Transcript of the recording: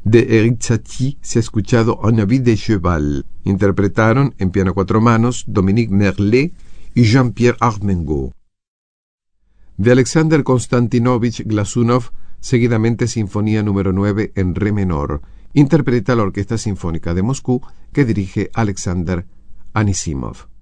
de Éric Satie se ha escuchado Un avis de cheval. Interpretaron en piano a cuatro manos Dominique Merlet y Jean-Pierre Armengaud. De Alexander Konstantinovich Glazunov, seguidamente Sinfonía número 9 en re menor. Interpreta la Orquesta Sinfónica de Moscú, que dirige Alexander Anisimov.